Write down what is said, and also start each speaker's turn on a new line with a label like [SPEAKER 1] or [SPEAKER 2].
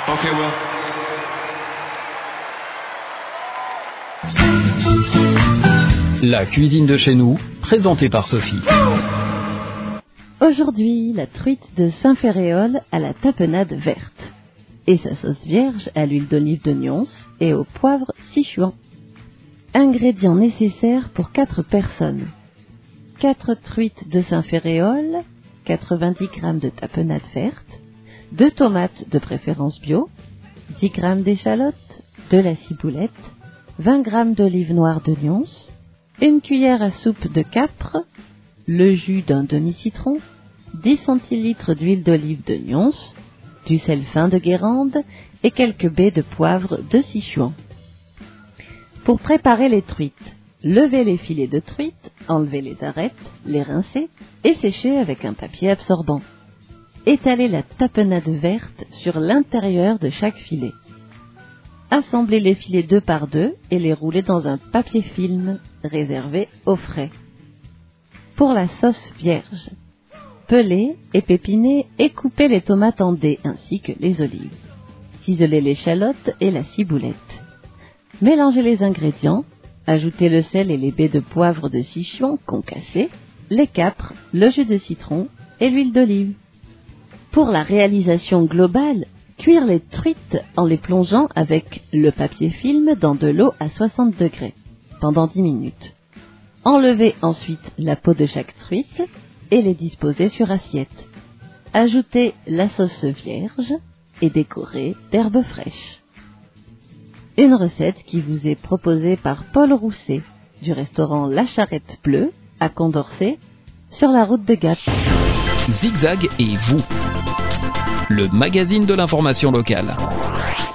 [SPEAKER 1] Okay, well.
[SPEAKER 2] La cuisine de chez nous, présentée par Sophie.
[SPEAKER 3] Aujourd'hui, la truite de Saint-Ferréol à la tapenade verte et sa sauce vierge à l'huile d'olive de Nyons et au poivre Sichuan. Ingrédients nécessaires pour 4 personnes. 4 truites de Saint-Ferréol, 90 g de tapenade verte, 2 tomates de préférence bio, 10 g d'échalotes, de la ciboulette, 20 g d'olive noire de Nyons, une cuillère à soupe de capre, le jus d'un demi-citron, 10 centilitres d'huile d'olive de Nyons, du sel fin de Guérande et quelques baies de poivre de Sichuan. Pour préparer les truites, levez les filets de truite, enlevez les arêtes, les rincer et sécher avec un papier absorbant. Étalez la tapenade verte sur l'intérieur de chaque filet. Assemblez les filets 2 par 2 et les roulez dans un papier film réservé au frais. Pour la sauce vierge, pelez, épépinez et coupez les tomates en dés ainsi que les olives. Ciselez l'échalote et la ciboulette. Mélangez les ingrédients, ajoutez le sel et les baies de poivre de Sichuan concassées, les capres, le jus de citron et l'huile d'olive. Pour la réalisation globale, cuire les truites en les plongeant avec le papier film dans de l'eau à 60 degrés pendant 10 minutes. Enlevez ensuite la peau de chaque truite et les disposez sur assiette. Ajoutez la sauce vierge et décorez d'herbes fraîches. Une recette qui vous est proposée par Paul Rousset du restaurant La Charrette Bleue à Condorcet sur la route de Gap.
[SPEAKER 2] Zigzag et vous, le magazine de l'information locale.